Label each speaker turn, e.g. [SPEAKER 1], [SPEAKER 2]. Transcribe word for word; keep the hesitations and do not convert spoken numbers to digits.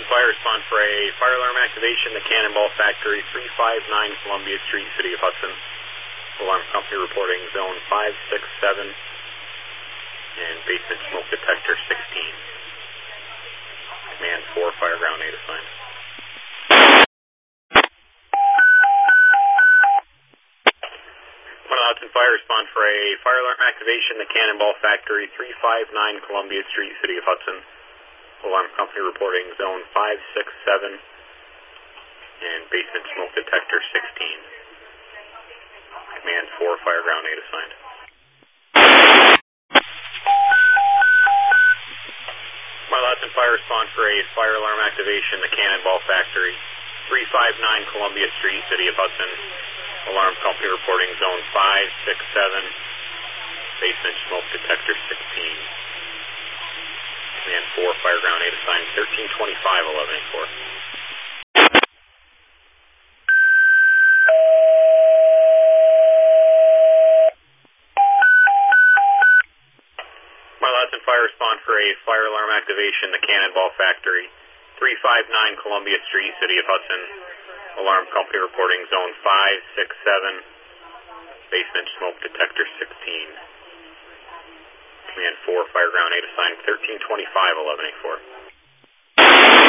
[SPEAKER 1] Fire, respond for a fire alarm activation, the Cannonball Factory, three five nine Columbia Street, City of Hudson. Alarm company reporting zone five six seven and basement smoke detector sixteen. Command four, fire ground eight assigned. One Hudson Fire, respond for a fire alarm activation, the Cannonball Factory, three five nine Columbia Street, City of Hudson. Alarm company reporting zone five six seven and basement smoke detector sixteen. Command four, fire ground eight assigned. One Hudson Fire, respond for a fire alarm activation, the Cannonball Factory, three five nine Columbia Street, City of Hudson. Alarm company reporting zone five six seven, basement smoke detector sixteen. Command four, fire ground eight assigned, thirteen twenty-five, eleven eighty-four. Hudson Fire, respond for a fire alarm activation, the Cannonball Factory, three five nine Columbia Street, City of Hudson. Alarm company reporting zone five six seven, basement smoke detector sixteen. Command four, fire ground eight assigned, thirteen twenty-five, eleven eighty-four.